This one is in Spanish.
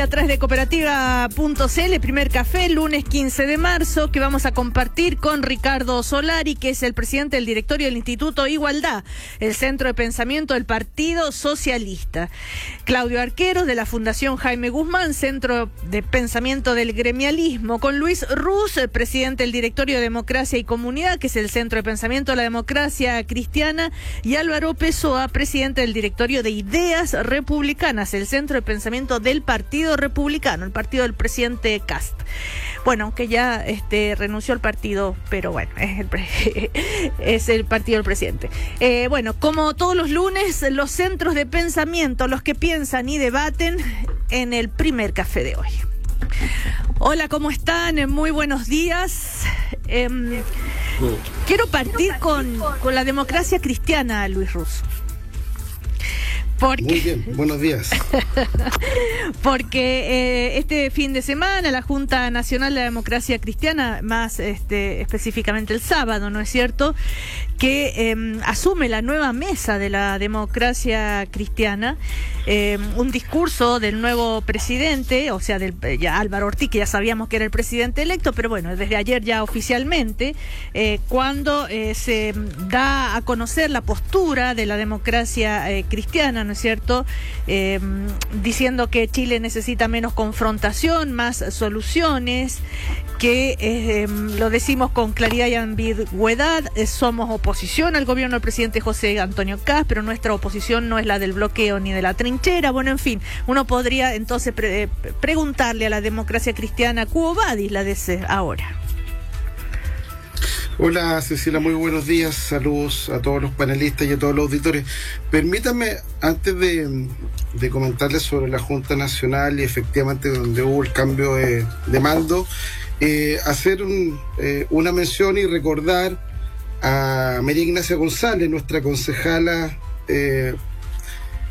A través de cooperativa.cl, primer café, lunes 15 de marzo, que vamos a compartir con Ricardo Solari, que es el presidente del directorio del Instituto Igualdad, el centro de pensamiento del Partido Socialista. Claudio Arqueros, de la Fundación Jaime Guzmán, centro de pensamiento del gremialismo, con Luis Ruz, el presidente del directorio de Democracia y Comunidad, que es el centro de pensamiento de la democracia cristiana, y Álvaro Pessoa, presidente del directorio de Ideas Republicanas, el centro de pensamiento del Partido Republicano, el partido del presidente Kast. Bueno, que ya renunció al partido, pero bueno, es el partido del presidente. Bueno, como todos los lunes, los centros de pensamiento, los que piensan y debaten en el primer café de hoy. Hola, ¿cómo están? Muy buenos días. Quiero partir con la democracia cristiana, Luis Ruz. Muy bien, buenos días. Porque este fin de semana la Junta Nacional de la Democracia Cristiana, más específicamente el sábado, ¿no es cierto?, que asume la nueva mesa de la democracia cristiana, un discurso del nuevo presidente, o sea, ya Álvaro Ortiz, que ya sabíamos que era el presidente electo, pero bueno, desde ayer ya oficialmente, cuando se da a conocer la postura de la democracia cristiana, ¿no es cierto?, diciendo que Chile necesita menos confrontación, más soluciones, que lo decimos con claridad y ambigüedad, somos oposición al gobierno del presidente José Antonio Kast, pero nuestra oposición no es la del bloqueo ni de la trinchera. Bueno, en fin, uno podría entonces preguntarle a la democracia cristiana, ¿Quo vadis la DC ahora? Hola Cecilia, muy buenos días, saludos a todos los panelistas y a todos los auditores. Permítame, antes de comentarles sobre la Junta Nacional y efectivamente donde hubo el cambio de mando, hacer una mención y recordar a María Ignacia González, nuestra concejala